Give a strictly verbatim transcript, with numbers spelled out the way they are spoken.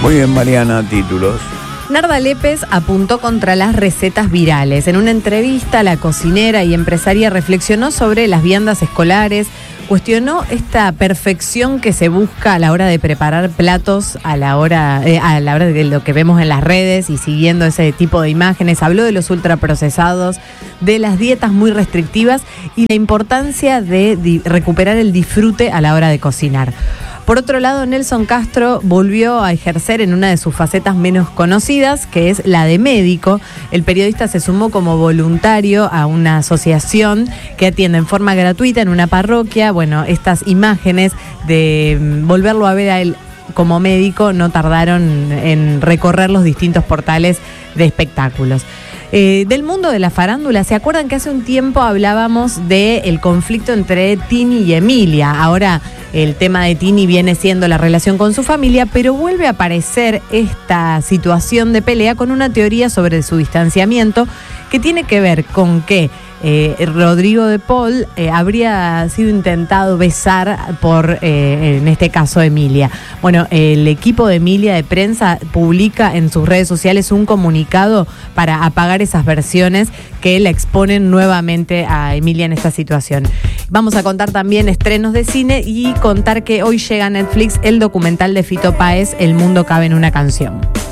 Muy bien, Mariana, títulos. Narda Lépez apuntó contra las recetas virales. En una entrevista, la cocinera y empresaria reflexionó sobre las viandas escolares, cuestionó esta perfección que se busca a la hora de preparar platos, a la hora, eh, a la hora de lo que vemos en las redes y siguiendo ese tipo de imágenes. Habló de los ultraprocesados, de las dietas muy restrictivas y la importancia de di- recuperar el disfrute a la hora de cocinar. Por otro lado, Nelson Castro volvió a ejercer en una de sus facetas menos conocidas, que es la de médico. El periodista se sumó como voluntario a una asociación que atiende en forma gratuita en una parroquia. Bueno, estas imágenes de volverlo a ver a él como médico no tardaron en recorrer los distintos portales de espectáculos. Eh, del mundo de la farándula, ¿se acuerdan que hace un tiempo hablábamos del conflicto entre Tini y Emilia? Ahora el tema de Tini viene siendo la relación con su familia, pero vuelve a aparecer esta situación de pelea con una teoría sobre su distanciamiento que tiene que ver con que Eh, Rodrigo de Paul eh, habría sido intentado besar por, eh, en este caso, Emilia. Bueno, el equipo de Emilia de prensa publica en sus redes sociales un comunicado para apagar esas versiones que la exponen nuevamente a Emilia en esta situación. Vamos a contar también estrenos de cine y contar que hoy llega a Netflix el documental de Fito Páez, El mundo cabe en una canción.